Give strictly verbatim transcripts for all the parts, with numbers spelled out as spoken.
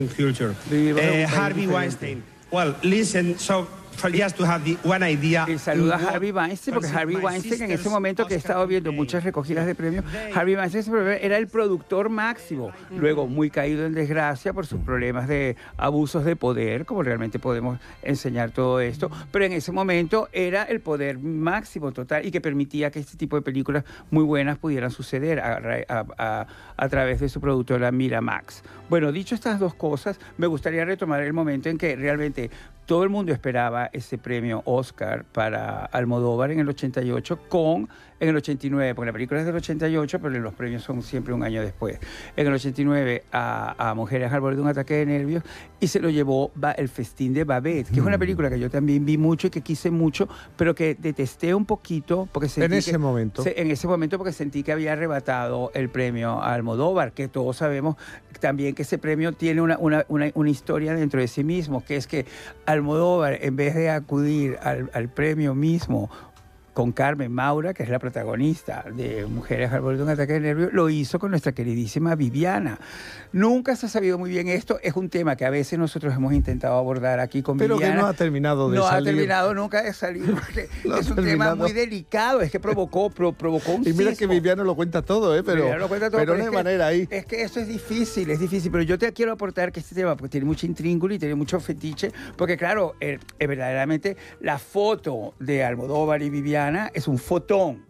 Culture. Uh, Harvey Weinstein. Well, listen, so for just to have the one idea. Y saluda a Harvey Weinstein, porque Harvey Weinstein, en ese momento que he estado viendo muchas recogidas de premios, Harvey Weinstein era el productor máximo, luego muy caído en desgracia por sus problemas de abusos de poder, como realmente podemos enseñar todo esto, pero en ese momento era el poder máximo total y que permitía que este tipo de películas muy buenas pudieran suceder a, a, a, a través de su productora Miramax. Bueno, dicho estas dos cosas, me gustaría retomar el momento en que realmente todo el mundo esperaba ese premio Oscar para Almodóvar en el ochenta y ocho con, en el ochenta y nueve, porque la película es del ochenta y ocho, pero los premios son siempre un año después. En el ochenta y nueve a, a Mujeres al borde de un ataque de nervios y se lo llevó El festín de Babette, que mm. es una película que yo también vi mucho y que quise mucho, pero que detesté un poquito porque sentí en ese que, momento. Se, en ese momento porque sentí que había arrebatado el premio a Almodóvar, que todos sabemos también que ese premio tiene una, una, una, una historia dentro de sí mismo, que es que Almodóvar, en vez de acudir al, al premio mismo con Carmen Maura, que es la protagonista de Mujeres al borde de un ataque de nervios, lo hizo con nuestra queridísima Viviana. Nunca se ha sabido muy bien esto. Es un tema que a veces nosotros hemos intentado abordar aquí con Pero Viviana. Pero que no ha terminado de no salir. No ha terminado nunca de salir, porque no es un terminado. tema muy delicado. Es que provocó, pro, provocó un Y mira sismo. que Viviana lo cuenta todo, ¿eh? Pero, lo cuenta todo, pero, pero no hay que, manera ahí. Es que esto es difícil, es difícil. Pero yo te quiero aportar que este tema, porque tiene mucho intríngulo y tiene mucho fetiche, porque claro, eh, eh, verdaderamente la foto de Almodóvar y Viviana es un foto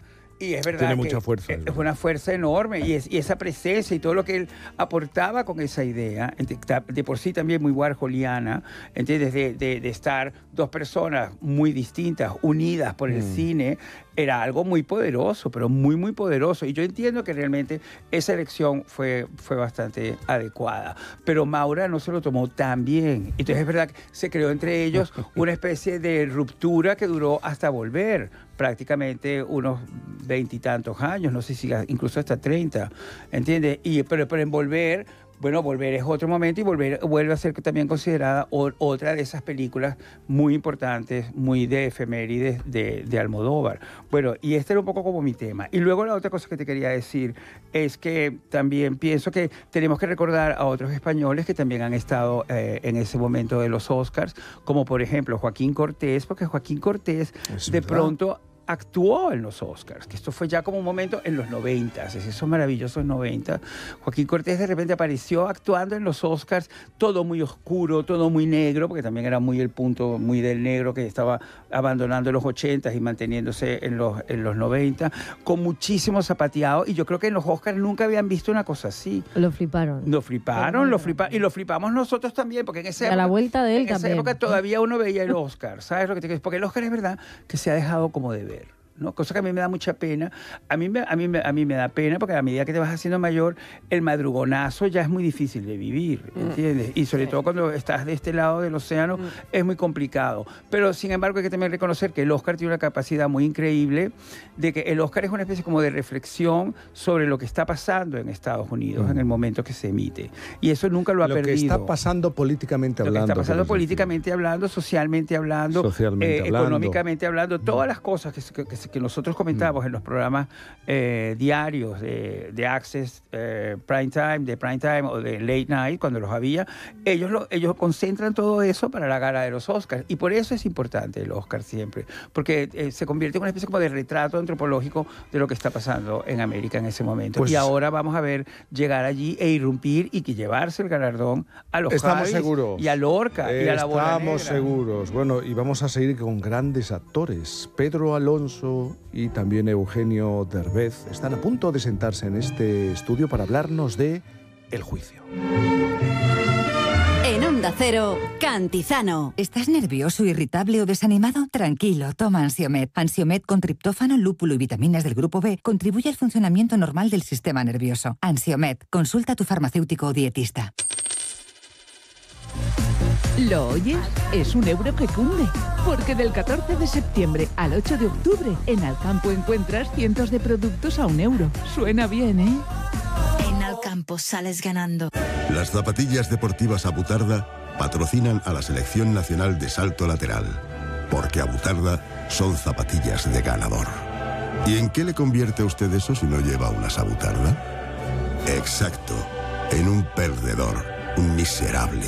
y es verdad tiene que mucha fuerza, es una fuerza enorme y, es, y esa presencia y todo lo que él aportaba con esa idea, de por sí también muy warholiana, ¿entiendes? De, de, de estar dos personas muy distintas, unidas por el mm. cine, era algo muy poderoso, pero muy, muy poderoso. Y yo entiendo que realmente esa elección fue, fue bastante adecuada. Pero Maura no se lo tomó tan bien. Entonces es verdad que se creó entre ellos una especie de ruptura que duró hasta volver, prácticamente unos veintitantos años, no sé si incluso hasta treinta, ¿entiendes? Y, pero, pero en volver... Bueno, Volver es otro momento y Volver vuelve a ser también considerada o, otra de esas películas muy importantes, muy de efemérides de, de Almodóvar. Bueno, y este era un poco como mi tema. Y luego la otra cosa que te quería decir es que también pienso que tenemos que recordar a otros españoles que también han estado eh, en ese momento de los Oscars, como por ejemplo Joaquín Cortés, porque Joaquín Cortés es de verdad. pronto actuó en los Oscars, que esto fue ya como un momento en los noventas, esos maravillosos noventas. Joaquín Cortés de repente apareció actuando en los Oscars, todo muy oscuro, todo muy negro, porque también era muy el punto muy del negro que estaba abandonando los ochentas y manteniéndose en los, en los noventa, con muchísimo zapateado, y yo creo que en los Oscars nunca habían visto una cosa así. Lo fliparon. Lo fliparon, lo fliparon, y lo flipamos nosotros también, porque en esa época, a la vuelta de él en esa también. época todavía uno veía el Oscar, ¿sabes lo que te quiero decir? Porque el Oscar es verdad que se ha dejado como de ver, ¿no? Cosa que a mí me da mucha pena. A mí, me, a, mí, a mí me da pena porque a medida que te vas haciendo mayor, el madrugonazo ya es muy difícil de vivir, ¿entiendes? Mm. Y sobre sí. todo cuando estás de este lado del océano, mm. es muy complicado. Pero, sin embargo, hay que también reconocer que el Oscar tiene una capacidad muy increíble de que el Oscar es una especie como de reflexión sobre lo que está pasando en Estados Unidos mm. en el momento que se emite. Y eso nunca lo ha lo perdido. Lo que está pasando políticamente hablando. Lo que está pasando políticamente decir. hablando, socialmente hablando, socialmente eh, hablando. económicamente hablando, todas las cosas que, que, que nosotros comentábamos mm. en los programas eh, diarios de, de Access, eh, Prime Time, de Prime Time o de Late Night, cuando los había, ellos, lo, ellos concentran todo eso para la gala de los Oscars. Y por eso es importante el Oscar siempre, porque eh, se convierte en una especie como de retrato antropológico de lo que está pasando en América en ese momento. Pues, y ahora vamos a ver llegar allí e irrumpir y que llevarse el galardón a los estamos Javis seguros. y a Lorca eh, y a la Bola Negra. Estamos seguros. Bueno, y vamos a seguir con grandes actores. Pedro Alonso y también Eugenio Derbez están a punto de sentarse en este estudio para hablarnos de El Juicio. En Onda Cero, Cantizano. ¿Estás nervioso, irritable o desanimado? Tranquilo, toma Ansiomed. Ansiomed con triptófano, lúpulo y vitaminas del grupo B contribuye al funcionamiento normal del sistema nervioso. Ansiomed, consulta a tu farmacéutico o dietista. ¿Lo oyes? Es un euro que cunde, porque del catorce de septiembre al ocho de octubre en Alcampo encuentras cientos de productos a un euro. Suena bien, ¿eh? En Alcampo sales ganando. Las zapatillas deportivas Abutarda patrocinan a la Selección Nacional de Salto Lateral, porque Abutarda son zapatillas de ganador. ¿Y en qué le convierte a usted eso si no lleva unas Abutarda? Exacto, en un perdedor, un miserable.